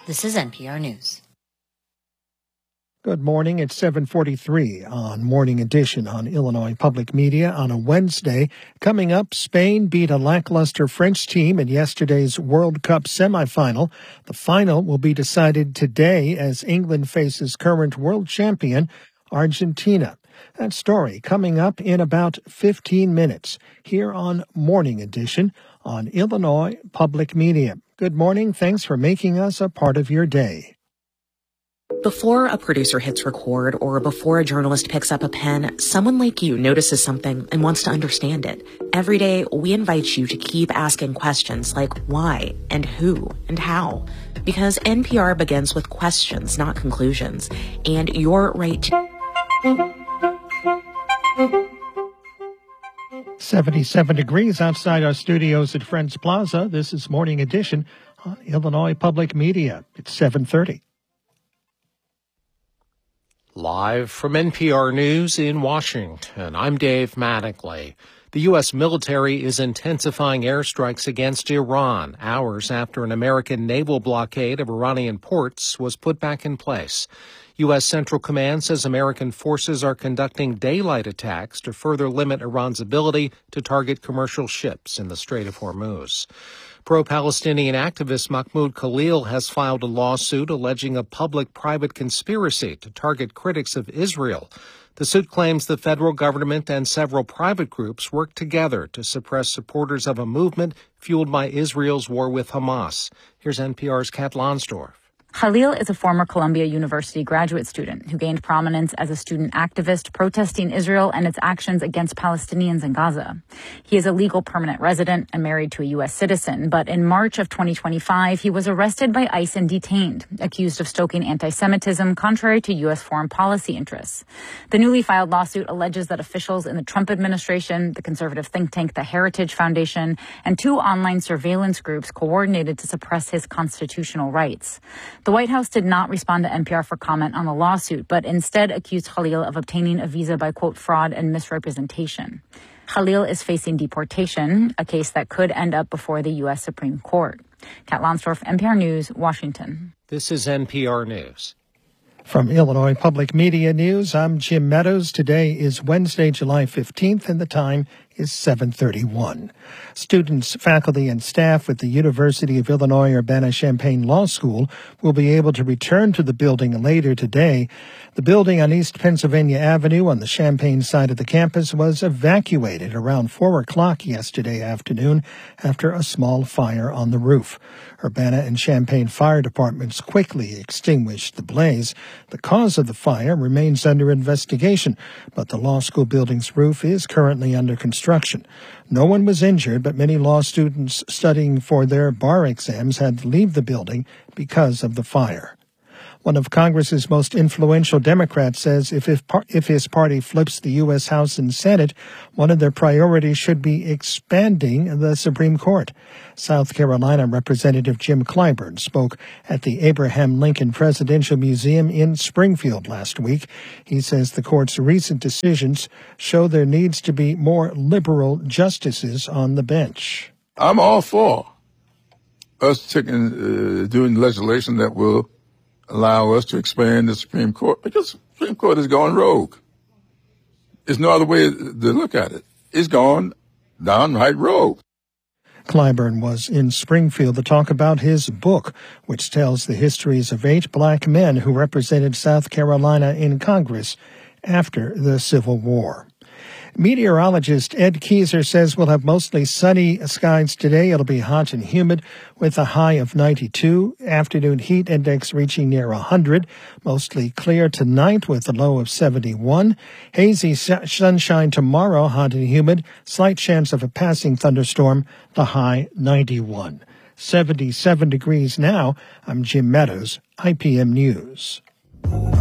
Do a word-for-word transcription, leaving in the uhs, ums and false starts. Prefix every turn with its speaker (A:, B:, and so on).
A: This is N P R News.
B: Good morning. It's seven forty-three on Morning Edition on Illinois Public Media on a Wednesday. Coming up, Spain beat a lackluster French team in yesterday's World Cup semifinal. The final will be decided today as England faces current world champion Argentina. That story coming up in about fifteen minutes here on Morning Edition on Illinois Public Media. Good morning. Thanks for making us a part of your day.
C: Before a producer hits record or before a journalist picks up a pen, someone like you notices something and wants to understand it. Every day, we invite you to keep asking questions like why and who and how. Because N P R begins with questions, not conclusions. And you're right to...
B: seventy-seven degrees outside our studios at Friends Plaza. This is Morning Edition on Illinois Public Media. It's seven thirty.
D: Live from N P R News in Washington, I'm Dave Mattingly. The U S military is intensifying airstrikes against Iran hours after an American naval blockade of Iranian ports was put back in place. U S Central Command says American forces are conducting daylight attacks to further limit Iran's ability to target commercial ships in the Strait of Hormuz. Pro-Palestinian activist Mahmoud Khalil has filed a lawsuit alleging a public-private conspiracy to target critics of Israel. The suit claims the federal government and several private groups worked together to suppress supporters of a movement fueled by Israel's war with Hamas. Here's N P R's Kat Lonsdorf.
E: Khalil is a former Columbia University graduate student who gained prominence as a student activist protesting Israel and its actions against Palestinians in Gaza. He is a legal permanent resident and married to a U S citizen, but in March of twenty twenty-five, he was arrested by ICE and detained, accused of stoking anti-Semitism contrary to U S foreign policy interests. The newly filed lawsuit alleges that officials in the Trump administration, the conservative think tank The Heritage Foundation, and two online surveillance groups coordinated to suppress his constitutional rights. The White House did not respond to N P R for comment on the lawsuit, but instead accused Khalil of obtaining a visa by, quote, fraud and misrepresentation. Khalil is facing deportation, a case that could end up before the U S Supreme Court. Kat Lonsdorf, N P R News, Washington.
D: This is N P R News.
B: From Illinois Public Media News, I'm Jim Meadows. Today is Wednesday, July fifteenth, and the time is seven thirty-one. Students, faculty, and staff at the University of Illinois Urbana-Champaign Law School will be able to return to the building later today. The building on East Pennsylvania Avenue on the Champaign side of the campus was evacuated around four o'clock yesterday afternoon after a small fire on the roof. Urbana and Champaign fire departments quickly extinguished the blaze. The cause of the fire remains under investigation, but the law school building's roof is currently under construction. No one was injured, but many law students studying for their bar exams had to leave the building because of the fire. One of Congress's most influential Democrats says if, if, if his party flips the U S House and Senate, one of their priorities should be expanding the Supreme Court. South Carolina Representative Jim Clyburn spoke at the Abraham Lincoln Presidential Museum in Springfield last week. He says the court's recent decisions show there needs to be more liberal justices on the bench.
F: I'm all for us taking, uh, doing legislation that will allow us to expand the Supreme Court, because the Supreme Court has gone rogue. There's no other way to look at it. It's gone downright rogue.
B: Clyburn was in Springfield to talk about his book, which tells the histories of eight black men who represented South Carolina in Congress after the Civil War. Meteorologist Ed Keyser says we'll have mostly sunny skies today. It'll be hot and humid with a high of ninety-two. Afternoon heat index reaching near one hundred. Mostly clear tonight with a low of seventy-one. Hazy sunshine tomorrow, hot and humid. Slight chance of a passing thunderstorm, the high ninety-one. seventy-seven degrees now. I'm Jim Meadows, I P M News.